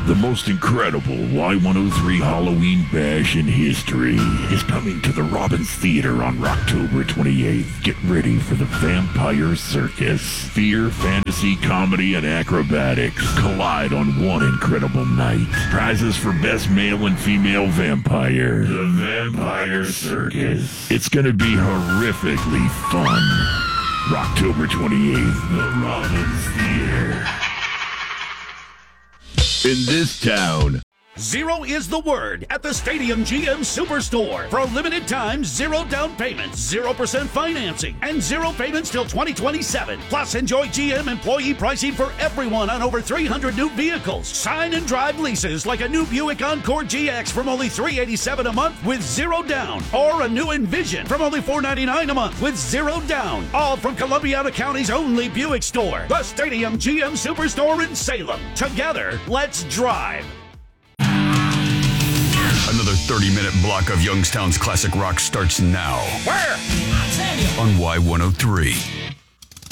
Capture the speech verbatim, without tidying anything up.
The most incredible Y one oh three Halloween bash in history is coming to the Robbins Theater on October twenty-eighth. Get ready for the Vampire Circus. Fear, fantasy, comedy, and acrobatics collide on one incredible night. Prizes for best male and female vampire. The Vampire Circus. It's gonna be horrifically fun. October twenty-eighth, the Robbins Theater. In this town, Zero is the word at the Stadium G M Superstore. For a limited time, zero down payments, zero percent financing, and zero payments till twenty twenty-seven. Plus, enjoy G M employee pricing for everyone on over three hundred new vehicles. Sign and drive leases like a new Buick Encore G X from only three hundred eighty-seven dollars a month with zero down. Or a new Envision from only four hundred ninety-nine dollars a month with zero down. All from Columbiana County's only Buick store. The Stadium G M Superstore in Salem. Together, let's drive. Another thirty-minute block of Youngstown's classic rock starts now. Where? On Y one oh three.